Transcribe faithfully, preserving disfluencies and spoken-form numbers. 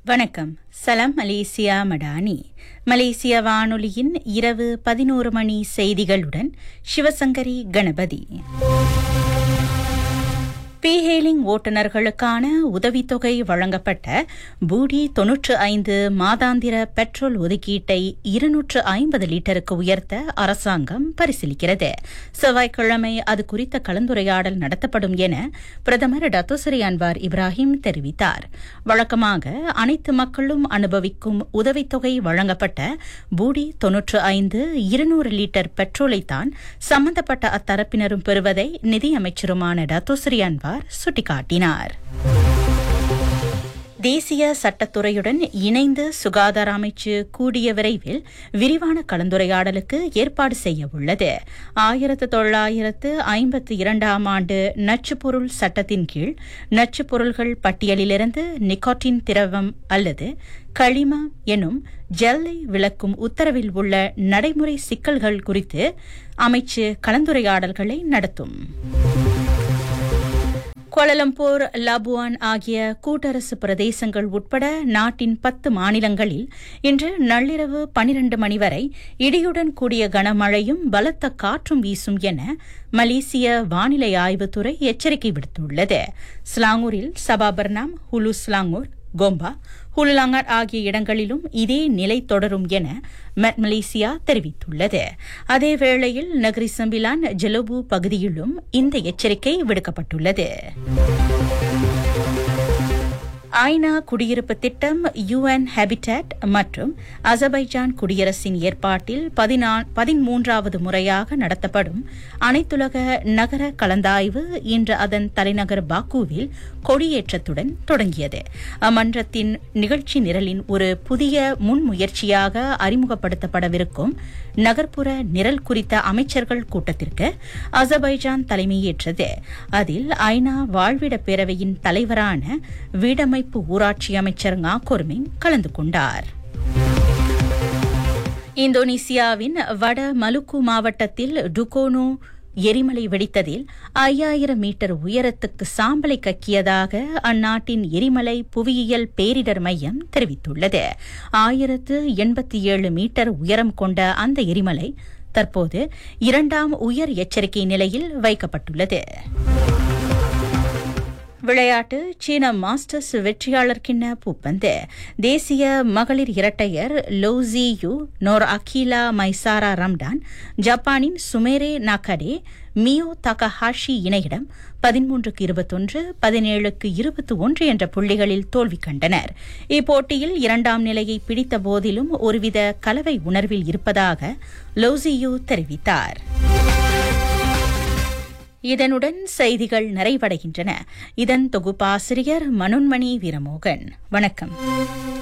வணக்கம். சலாம் மலேசியா மடானி. மலேசிய வானொலியின் இரவு பதினோரு மணி செய்திகளுடன் சிவசங்கரி கணபதி. பீஹேலிங் ஓட்டுநர்களுக்கான உதவித்தொகை வழங்கப்பட்ட பூடி தொன்னூற்று ஐந்து மாதாந்திர பெட்ரோல் ஒதுக்கீட்டை இருநூற்று ஐம்பது லிட்டருக்கு உயர்த்த அரசாங்கம் பரிசீலிக்கிறது. செவ்வாய்க்கிழமை அது குறித்த கலந்துரையாடல் நடத்தப்படும் என பிரதமர் டத்தோசரி அன்வார் இப்ராஹிம் தெரிவித்தார். வழக்கமாக அனைத்து மக்களும் அனுபவிக்கும் உதவித்தொகை வழங்கப்பட்ட பூடி தொன்னூற்று ஐந்து இருநூறு லிட்டர் பெட்ரோலைத்தான் சம்பந்தப்பட்ட அத்தரப்பினரும் பெறுவதை நிதியமைச்சருமான டத்தோசரி அன்வார் சுட்டிக்காட்டினார். தேசிய சட்டத்துறையுடன் இணைந்து சுகாதார அமைச்சு கூடிய விரைவில் விரிவான கலந்துரையாடலுக்கு ஏற்பாடு செய்ய உள்ளது. ஆயிரத்து தொள்ளாயிரத்து ஐம்பத்தி இரண்டாம் ஆண்டு நச்சுப்பொருள் சட்டத்தின் கீழ் நச்சுப் பொருள்கள் பட்டியலிலிருந்து நிக்கோட்டின் திரவம் அல்லது களிம எனும் ஜெல்லை விலக்கும் உத்தரவில் உள்ள நடைமுறை சிக்கல்கள் குறித்து அமைச்சு கலந்துரையாடல்களை நடத்தும். கோலாலம்பூர், லாபுவான் ஆகிய கூட்டரசு பிரதேசங்கள் உட்பட நாட்டின் பத்து மாநிலங்களில் இன்று நள்ளிரவு பனிரண்டு மணி வரை இடியுடன் கூடிய கனமழையும் பலத்த காற்றும் வீசும் என மலேசிய வானிலை ஆய்வுத்துறை எச்சரிக்கை விடுத்துள்ளது. ஸ்லாங்கூரில் சபாபர்னாம், ஹுலு ஸ்லாங்கூர், கோம்பா, ஹுலுலாங்கர் ஆகிய இடங்களிலும் இதே நிலை தொடரும் என மெட் மலேசியா தெரிவித்துள்ளது. அதேவேளையில் நகரி சம்பிலான், ஜெலோபு பகுதியிலும் இந்த எச்சரிக்கை விடுக்கப்பட்டுள்ளது. ஐநா குடியிருப்பு திட்டம், யுஎன் ஹேபிடேட் மற்றும் அசர்பைஜான் குடியரசின் ஏற்பாட்டில் பதிமூன்றாவது முறையாக நடத்தப்படும் அனைத்துலக நகர கலந்தாய்வு இன்று அதன் தலைநகர் பாக்குவில் கொடியேற்றத்துடன் தொடங்கியது. அம்மன்றத்தின் நிகழ்ச்சி நிரலின் ஒரு புதிய முன்முயற்சியாக அறிமுகப்படுத்தப்படவிருக்கும் நகர்ப்புற நிரல் குறித்த அமைச்சர்கள் கூட்டத்திற்கு அசர்பைஜான் தலைமையேற்றது. அதில் ஐநா வாழ்விட பேரவையின் தலைவரான வீடமைப்பு ஊராட்சி அமைச்சர் ngakorming கலந்து கொண்டார். இந்தோனேசியாவின் வட மலுக்கு மாவட்டத்தில் டுகோனு எரிமலை வெடித்ததில் ஐயாயிரம் மீட்டர் உயரத்துக்கு சாம்பலை கக்கியதாக அந்நாட்டின் எரிமலை புவியியல் பேரிடர் மையம் தெரிவித்துள்ளது. ஆயிரத்து எண்பத்தி ஏழு மீட்டர் உயரம் கொண்ட அந்த எரிமலை தற்போது இரண்டாம் உயர் எச்சரிக்கை நிலையில் வைக்கப்பட்டுள்ளது. விளையாட்டு. சீன மாஸ்டர்ஸ் வெற்றியாளர் கிண்ண பூப்பந்து. தேசிய மகளிர் இரட்டையர் லோசி யூ, நோர் அகிலா மைசாரா ரம்டான் ஜப்பானின் சுமேரே நாகடே, மியோ தகஹாஷி இணையிடம் பதிமூன்றுக்கு இருபத்தொன்று, பதினேழுக்கு இருபத்தி ஒன்று என்ற புள்ளிகளில் தோல்வி கண்டனர். இப்போட்டியில் இரண்டாம் நிலையை பிடித்த போதிலும் ஒருவித கலவை உணர்வில் இருப்பதாக லோசியூ தெரிவித்தார். இதனுடன் செய்திகள் நிறைவடைகின்றன. இதன் தொகுப்பாசிரியர் மனோன்மணி வீரமோகன். வணக்கம்.